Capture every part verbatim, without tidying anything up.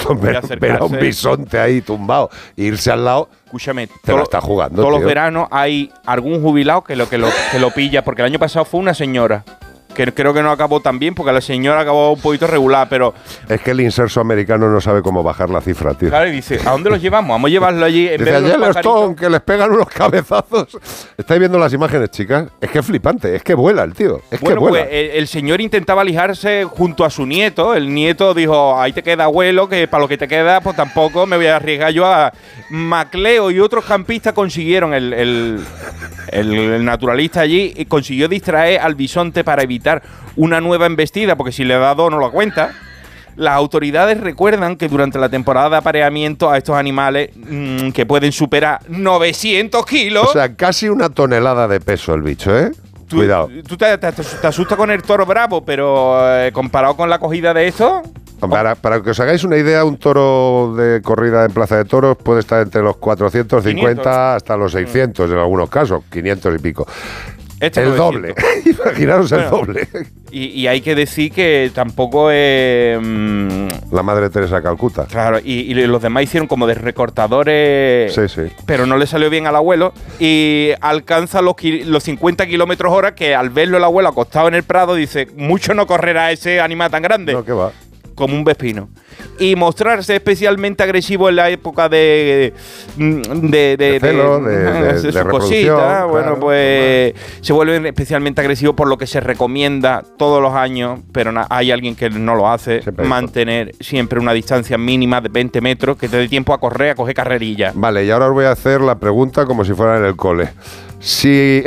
ver, ver a un bisonte ahí tumbado, irse al lado. Escúchame, te todo, lo está jugando. Todos tío. los veranos hay algún jubilado que lo, que, lo, que lo pilla, porque el año pasado fue una señora. Que creo que no acabó tan bien, porque la señora acabó un poquito regular, pero... Es que el inserso americano no sabe cómo bajar la cifra, tío. Claro, y dice, ¿a dónde los llevamos? Vamos a llevarlo allí en Dice, vez de los Yellowstone, que les pegan unos cabezazos. ¿Estáis viendo las imágenes, chicas? Es que es flipante, es que vuela el tío, es bueno, que vuela. Pues el, el señor intentaba lijarse junto a su nieto. El nieto dijo, ahí te queda abuelo, que para lo que te queda, pues tampoco me voy a arriesgar yo a... Macleo y otros campistas consiguieron, el, el, el, el naturalista allí, y consiguió distraer al bisonte para evitar una nueva embestida, porque si le da dos no lo cuenta. Las autoridades recuerdan que durante la temporada de apareamiento a estos animales mmm, que pueden superar novecientos kilos... O sea, casi una tonelada de peso el bicho, ¿eh? Tú, Cuidado. Tú te, te, te asustas con el toro bravo, pero eh, comparado con la cogida de esto... Para, para que os hagáis una idea, un toro de corrida en Plaza de Toros puede estar entre los cuatrocientos cincuenta quinientos hasta los seiscientos en algunos casos, quinientos y pico. Este el doble. Imaginaros bueno, el doble. Y, y hay que decir que tampoco es... Mmm, la Madre Teresa de Calcuta. Claro, y, y los demás hicieron como de recortadores... Sí, sí. Pero no le salió bien al abuelo y alcanza los, los cincuenta kilómetros hora, que al verlo el abuelo acostado en el prado dice, mucho no correrá ese animal tan grande. No, que va. Como un vespino. Y mostrarse especialmente agresivo en la época de de de, de, celo, de, de, de, de, de su cosita, claro, bueno, pues claro. Se vuelven especialmente agresivos, por lo que se recomienda todos los años, pero na, hay alguien que no lo hace, siempre mantener siempre una distancia mínima de veinte metros, que te dé tiempo a correr, a coger carrerilla. Vale, y ahora os voy a hacer la pregunta como si fuera en el cole. Si...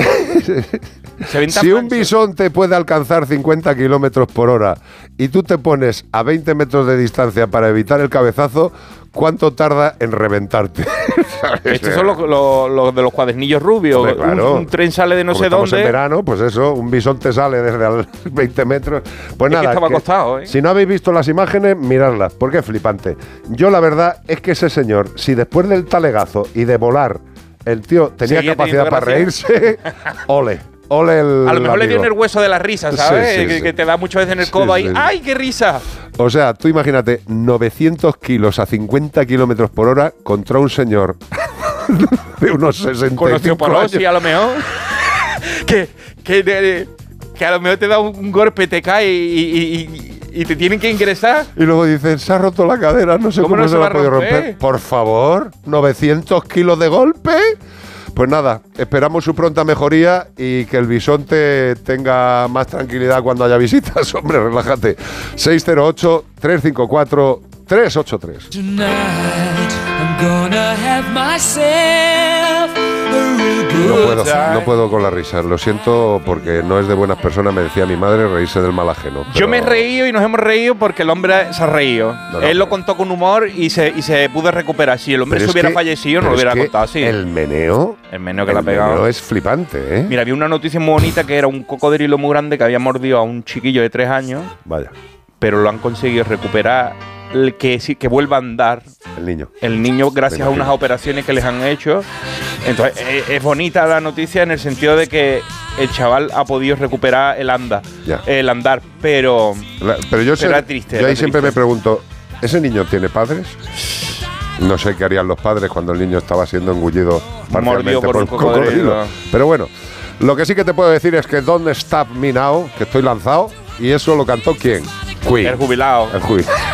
Si un bisonte puede alcanzar cincuenta kilómetros por hora y tú te pones a veinte metros de distancia para evitar el cabezazo, ¿cuánto tarda en reventarte? Estos son los, los, los de los cuadernillos rubios. Hombre, claro. un, un tren sale de no Como sé estamos dónde. En verano, pues eso, un bisonte sale desde a veinte metros. Pues es nada, que estaba que, acostado, ¿eh? Si no habéis visto las imágenes, miradlas, porque es flipante. Yo la verdad es que ese señor, si después del talegazo y de volar, el tío tenía Seguía capacidad para reírse, ole. Ole el a lo mejor amigo. le dio en el hueso de la risa, ¿sabes? Sí, sí, que, sí. que te da muchas veces en el codo sí, ahí. Sí. ¡Ay, qué risa! O sea, tú imagínate, novecientos kilos a cincuenta kilómetros por hora contra un señor de unos sesenta y cinco con osteoporosis, años. A lo mejor. que, que, de, que a lo mejor te da un golpe, te cae y, y, y, y te tienen que ingresar. Y luego dicen, se ha roto la cadera, no sé cómo, cómo no se, se va a poder romper. Por favor, novecientos kilos de golpe. Pues nada, esperamos su pronta mejoría y que el bisonte tenga más tranquilidad cuando haya visitas. Hombre, relájate. seis cero ocho, tres cinco cuatro, tres ocho tres. No puedo, no puedo con la risa. Lo siento porque no es de buenas personas, me decía mi madre, reírse del mal ajeno. Yo me he reído y nos hemos reído porque el hombre se ha reído. No, no, Él lo contó con humor y se, y se pudo recuperar. Si el hombre se hubiera que, fallecido, no lo hubiera contado así. El meneo. El meneo que el le ha pegado. El meneo es flipante, ¿eh? Mira, había una noticia muy bonita que era un cocodrilo muy grande que había mordido a un chiquillo de tres años. Vaya. Pero lo han conseguido recuperar. El que, que vuelva a andar el niño el niño gracias a unas operaciones que les han hecho. Entonces es, es bonita la noticia en el sentido de que el chaval ha podido recuperar el anda ya. el andar, pero la, pero yo sé, era triste, yo era ahí triste. Siempre me pregunto, ¿ese niño tiene padres? No sé qué harían los padres cuando el niño estaba siendo engullido parcialmente por, por un cocodrilo. cocodrilo. Pero bueno, lo que sí que te puedo decir es que Don't Stop Me Now, que estoy lanzado, y eso lo cantó ¿quién? Queen. El jubilado. El jubilado.